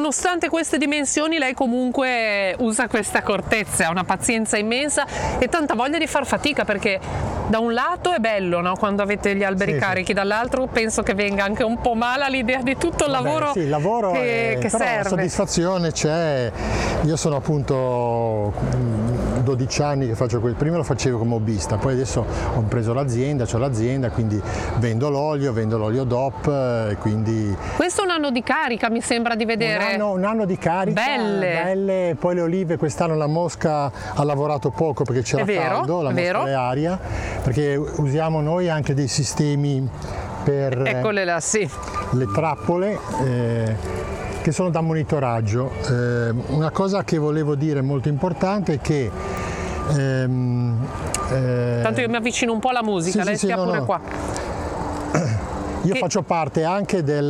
nonostante queste dimensioni lei comunque usa questa accortezza, ha una pazienza immensa e tanta voglia di far fatica, perché da un lato è bello, no? Quando avete gli alberi carichi, dall'altro penso che venga anche un po' male l'idea di tutto il lavoro, il lavoro che però serve. La soddisfazione c'è. Io sono appunto 12 anni che faccio questo, prima lo facevo come hobbista, poi adesso ho preso l'azienda, ho l'azienda, quindi vendo l'olio DOP, e quindi... Questo è un anno di carica, mi sembra di vedere. Un anno di carica, belle, poi le olive, quest'anno la mosca ha lavorato poco perché c'era caldo, la mosca è aria, perché usiamo noi anche dei sistemi per eccole là, le trappole, che sono da monitoraggio. Una cosa che volevo dire molto importante è che tanto io mi avvicino un po' alla musica, lei stia pure qua. Io faccio parte anche di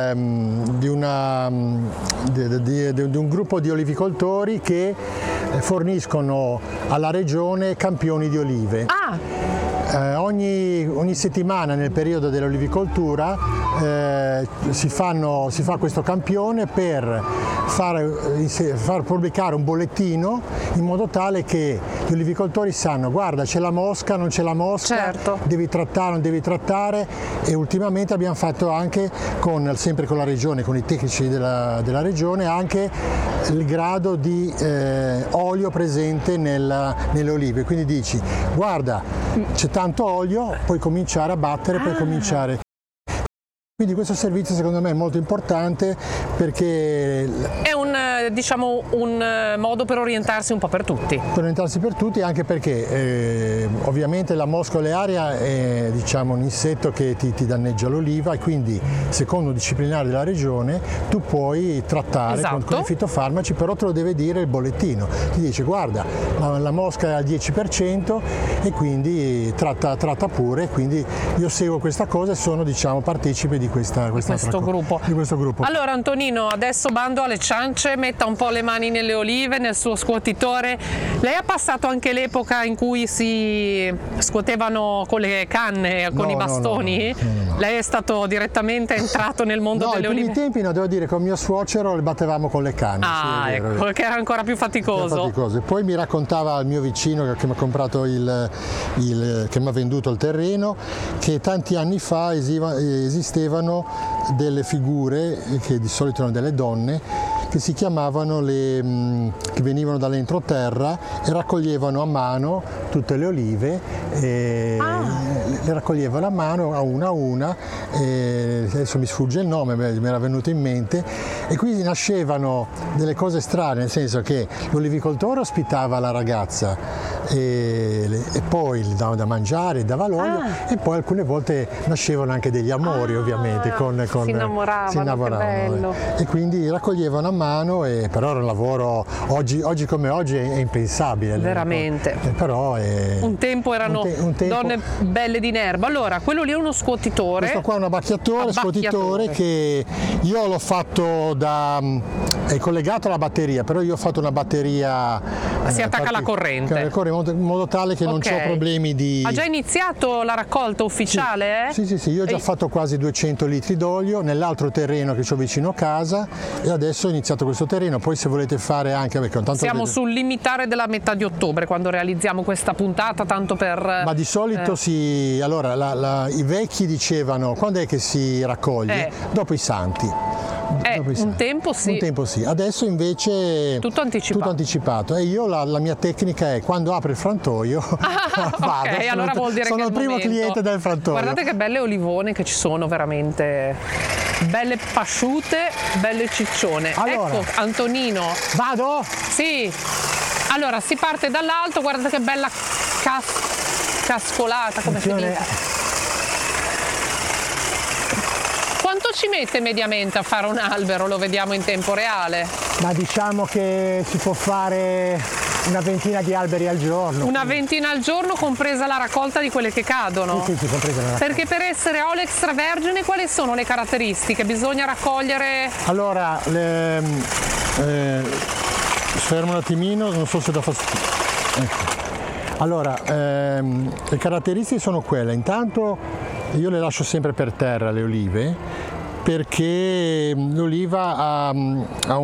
un gruppo di olivicoltori che forniscono alla regione campioni di olive. Ogni settimana nel periodo dell'olivicoltura si fa questo campione per far pubblicare un bollettino in modo tale che gli olivicoltori sanno: guarda, c'è la mosca, non c'è la mosca, devi trattare, non devi trattare. E ultimamente abbiamo fatto anche sempre con la regione, con i tecnici della regione, anche il grado di olio presente nelle olive, quindi dici: guarda, c'è tanto olio, puoi cominciare a battere, puoi cominciare. Quindi questo servizio secondo me è molto importante, perché è un modo per orientarsi un po' per tutti. Per orientarsi per tutti, anche perché ovviamente la mosca olearia è un insetto che ti danneggia l'oliva, e quindi secondo un disciplinare della regione tu puoi trattare con i fitofarmaci, però te lo deve dire il bollettino. Ti dice: guarda, la mosca è al 10% e quindi tratta pure. Quindi io seguo questa cosa e sono partecipe di questo gruppo. Allora Antonino, adesso bando alle ciance, metta un po' le mani nelle olive, nel suo scuotitore. Lei ha passato anche l'epoca in cui si scuotevano con le canne, con i bastoni? No. Lei è stato direttamente entrato nel mondo delle olive? Nei primi tempi, devo dire, con mio suocero le battevamo con le canne. Ecco, che era ancora più faticoso. Poi mi raccontava il mio vicino che mi ha comprato che mi ha venduto il terreno, che tanti anni fa esistevano delle figure, che di solito erano delle donne, che si chiamavano che venivano dall'entroterra e raccoglievano a mano tutte le olive, le raccoglievano a mano a una, adesso mi sfugge il nome, mi era venuto in mente, e quindi nascevano delle cose strane, nel senso che l'olivicoltore ospitava la ragazza e poi gli dava da mangiare, dava l'olio, e poi alcune volte nascevano anche degli amori, ovviamente, si innamoravano, che bello. E quindi raccoglievano a mano, però era un lavoro oggi come oggi è impensabile. Veramente. Però un tempo erano donne belle di nervo. Allora, quello lì è uno scuotitore. Questo qua è un abbacchiatore, scuotitore, che io l'ho fatto è collegato alla batteria, però io ho fatto una batteria. Si attacca alla corrente. In modo tale che non c'ho problemi di. Ha già iniziato la raccolta ufficiale? Sì, io ho già fatto quasi 200 litri d'olio nell'altro terreno che ho vicino a casa, e adesso ho iniziato questo terreno. Poi se volete fare anche, perché tanto siamo sul limitare della metà di ottobre quando realizziamo questa puntata, tanto per. Ma di solito i vecchi dicevano: quando è che si raccoglie? Dopo i santi. Un tempo sì. Adesso invece tutto anticipato. E io la mia tecnica è: quando apre il frantoio vado. Ok, allora vuol dire sono che il primo cliente del frantoio. Guardate che belle olivone che ci sono, veramente belle pasciute, belle ciccione. Allora, ecco Antonino. Vado? Sì. Allora si parte dall'alto, guardate che bella cascolata, come si dice. Quanto ci mette mediamente a fare un albero? Lo vediamo in tempo reale? Ma diciamo che si può fare una ventina di alberi al giorno. Una ventina al giorno, compresa la raccolta di quelle che cadono? Sì, compresa la raccolta. Perché per essere olio extravergine quali sono le caratteristiche? Bisogna raccogliere. Allora, fermo un attimino, non so se da fastidio. Ecco. Allora, le caratteristiche sono quelle: intanto io le lascio sempre per terra le olive, perché l'oliva ha